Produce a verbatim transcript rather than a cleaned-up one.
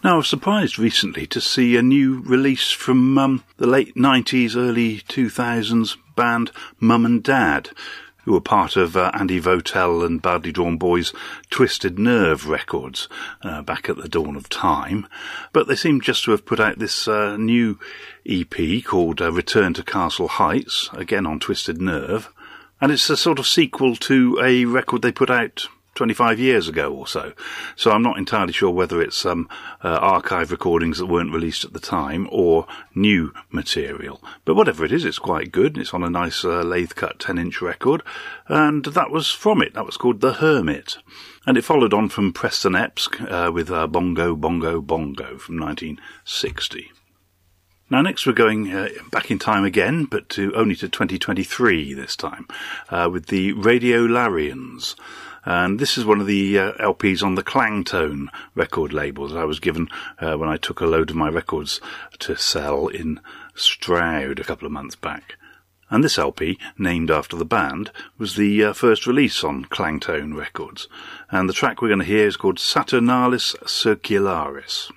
Now, I was surprised recently to see a new release from um, the late nineties, early two thousands band Mum and Dad, who were part of uh, Andy Votel and Badly Drawn Boys' Twisted Nerve records uh, back at the dawn of time. But they seem just to have put out this uh, new E P called uh, Return to Castle Heights, again on Twisted Nerve. And it's a sort of sequel to a record they put out twenty-five years ago or so. So I'm not entirely sure whether it's um, uh, archive recordings that weren't released at the time or new material. But whatever it is, it's quite good. It's on a nice uh, lathe-cut ten-inch record. And that was from it. That was called The Hermit. And it followed on from Preston Epps uh, with uh, Bongo, Bongo, Bongo from nineteen sixty. Now, next we're going uh, back in time again, but to only to twenty twenty-three this time, uh, with the Radiolarians. And this is one of the uh, L Ps on the Clangtone record label that I was given uh, when I took a load of my records to sell in Stroud a couple of months back. And this L P, named after the band, was the uh, first release on Clangtone Records. And the track we're going to hear is called Saturnalis Circularis.